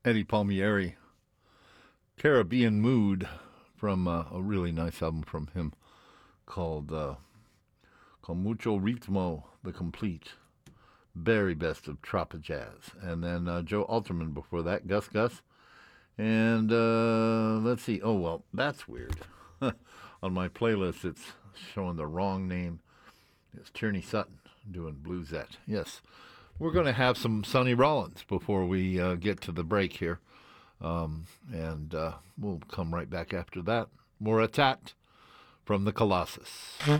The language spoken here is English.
Eddie Palmieri, Caribbean Mood, from a really nice album from him called Con Mucho Ritmo, the complete, very best of Tropa Jazz. And then Joe Alterman before that, Gus Gus. And let's see. Oh, well, that's weird. On my playlist, it's showing the wrong name. It's Tierney Sutton doing Bluesette. Yes. We're going to have some Sonny Rollins before we get to the break here. And we'll come right back after that. More Atat from the Colossus.